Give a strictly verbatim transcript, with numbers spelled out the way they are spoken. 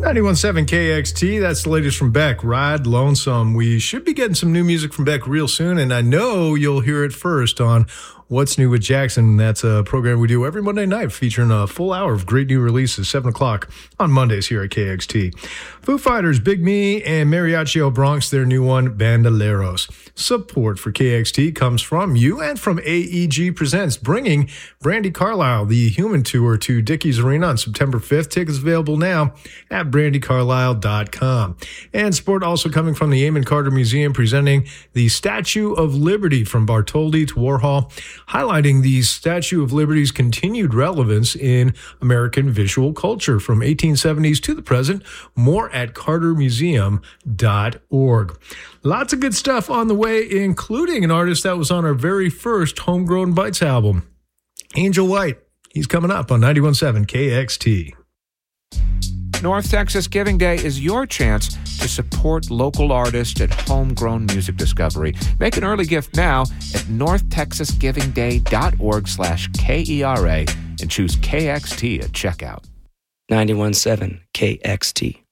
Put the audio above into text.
ninety-one point seven K X T, that's the latest from Beck, Ride Lonesome. We should be getting some new music from Beck real soon, and I know you'll hear it first on What's New with Jackson. That's a program we do every Monday night featuring a full hour of great new releases, seven o'clock on Mondays here at K X T. Foo Fighters, Big Me, and Mariachi Bronx, their new one, Bandoleros. Support for K X T comes from you and from A E G Presents, bringing Brandi Carlile, the Human Tour, to Dickies Arena on September fifth. Tickets available now at brandy carlisle dot com. And support also coming from the Amon Carter Museum, presenting the Statue of Liberty from Bartholdi to Warhol, highlighting the Statue of Liberty's continued relevance in American visual culture from eighteen seventies to the present. More at carter museum dot org. Lots of good stuff on the way, including an artist that was on our very first Homegrown Bites album, Angel White. He's coming up on ninety-one point seven K X T. North Texas Giving Day is your chance to support local artists and homegrown music discovery. Make an early gift now at north texas giving day dot org slash K E R A and choose K X T at checkout. ninety-one point seven K X T.